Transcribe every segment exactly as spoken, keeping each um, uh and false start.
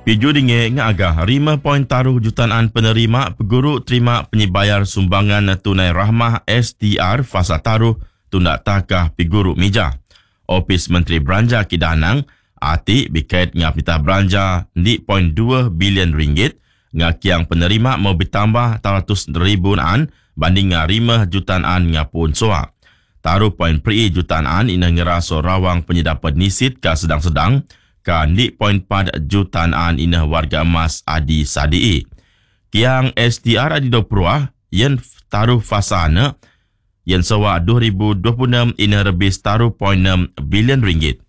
Piju dingin ngagah lima poin taruh jutaan penerima peguru terima penyibayar sumbangan tunai rahmah S T R fasa taruh tundak takah piguru mija. Ofis Menteri Belanja Kidanang ati bikait ngah pita belanja di poin dua bilion ringgit ngah kiang penerima mau bertambah teratus ribuan banding ngah lima jutaan ngah pun soa. Taruh poin peri jutaan ina ngeraso rawang penyedapan nisit ka sedang-sedang kan di poin empat jutaan ina warga emas adi sadii. Kiang S T R adi dopruah yen taruh fasana yen sewa dua ribu dua puluh enam ina lebih taruh poin enam bilion ringgit.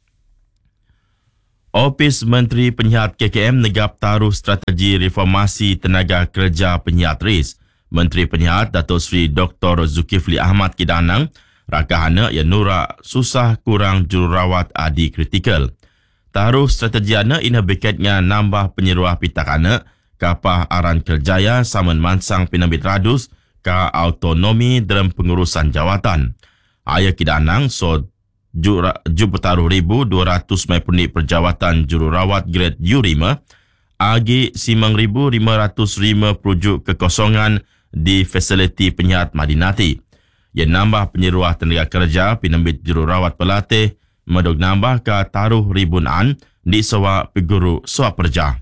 Ofis Menteri Penyihat K K M negap taruh strategi reformasi tenaga kerja penyihat ris. Menteri Penyihat Datuk Seri Doktor Zulkifli Ahmad Kidanang rakahana yang nura susah kurang jururawat adi kritikal. Taruh strategi ana ina bekatnya nambah penyeruah pitakana kapah aran kerjaya saman mansang pinambit radus ka autonomi dalam pengurusan jawatan. Ayah Kidanang so jupetaruh ribu dua ratus mepuni perjawatan jururawat grade U lima agi simang ribu lima ratus lima puluh kekosongan di fasiliti penyihat Madinati. Yang nambah penyeruah tenaga kerja pinambit jururawat pelatih medog nambah ke taruh ribuan di sewa peguru soa perja.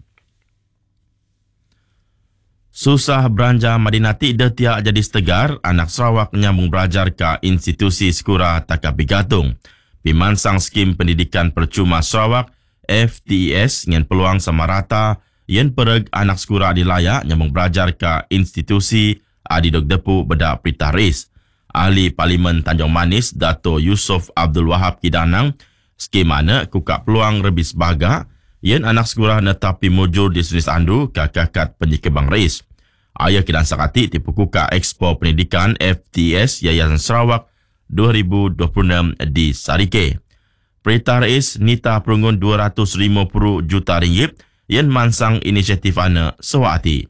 Susah belanja Madinati dah tiak jadi setegar, anak Sarawak nyambung belajar ke institusi sekura takap bigatung. Pimansang skim pendidikan percuma Sarawak, F T E S, dengan peluang sama rata, yang pereg anak sekura di layak nyambung belajar ke institusi adi dok depu bedak Perintah Ris. Ahli Parlimen Tanjung Manis, Dato' Yusof Abdul Wahab Kidanang, skim mana kuka peluang rebis baga, yang anak sekolah netapi mujur di Sunis Andu ke kakat penyikebang rais. Ayah Kidan Sakati tipu kuka Expo Pendidikan F T S Yayasan Sarawak dua ribu dua puluh enam di Sarike. Perintah Rais nita perunggun dua ratus lima puluh juta ringgit yang mansang inisiatif ana sewati.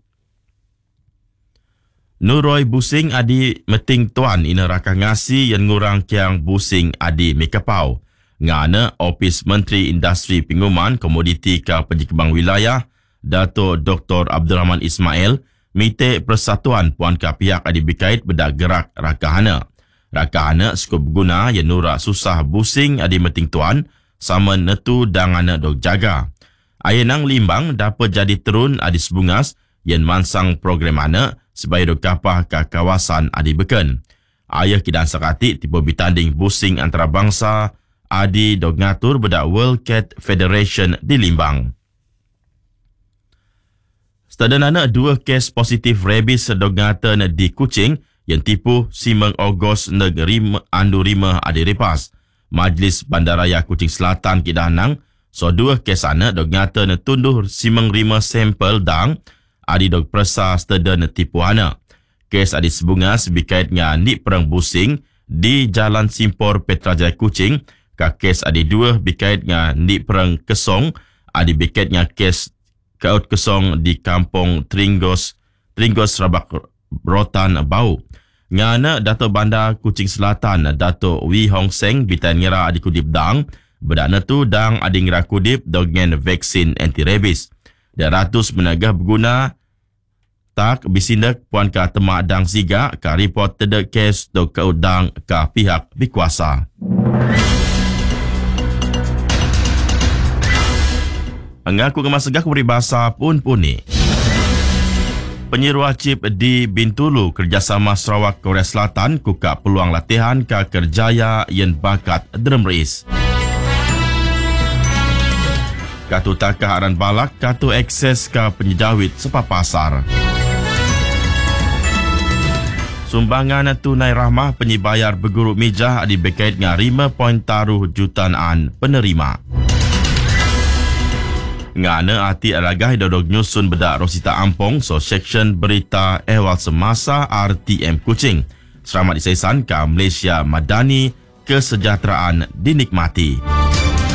Nuroi busing adi meting tuan ina rakah ngasi yang ngurang kiang busing adi mikapau. Ngana Ofis Menteri Industri Penguman Komoditi ke Penyikebang Wilayah Dato' Doktor Abdul Rahman Ismail mite persatuan puan ke pihak adi bikait bedak gerak rakahana. Rakahana skup guna yang nura susah busing adi meting tuan sama netu dangana dok jaga. Ayenang limbang dapat jadi terun adi sebungas yang mansang program ana supaya dok kapah ke kawasan adi beken. Ayah Kidan Sakati tipu bitanding busing antara bangsa adi dok ngatur bedak World Cat Federation di Limbang. Sedanana dua kes positif rabies dok ngatan di Kuching yang tipu simeng Ogos neg rima andu rima adi repas. Majlis Bandaraya Kuching Selatan Kidanang so dua kes ana dok ngatan tunduh simeng rima sampel dang adi dok persa sedan tipu ana. Kes adi sebungas bikait dengan ni perang busing di Jalan Simpor Petrajaya Kuching. Ka kes adi dua bikait dengan ni perang kesong adi bikait dengan kes kaut kesong di Kampung Tringgos Tringgos Rabak Rotan Bau. Ngana Dato' Bandar Kuching Selatan Dato' Wee Hong Seng bitan ngira adi kudip dang bedana tu dang adi ngira kudip dengan vaksin anti-rabies. Dan ratus menagah berguna tak bisindak puan ka temak dang siga ka report tedek kes do ka udang ka pihak bikuasa. Angaku kemas segak peribahasa pun puni. Penyeruah chip di Bintulu kerjasama Sarawak Korea Selatan kuka peluang latihan ka kerjaya yang bakat drum race. Katu takah aran balak, katu akses ke penyedawit sepa pasar. Sumbangan tunai rahmah penyibayar berguru mijah adi bekait dengan lima poin taruh jutaan penerima. Ngana hati alagah dodok nyusun bedak Rosita Ampong so section berita ehwal semasa R T M Kuching. Selamat disaisan ke Malaysia Madani, kesejahteraan dinikmati.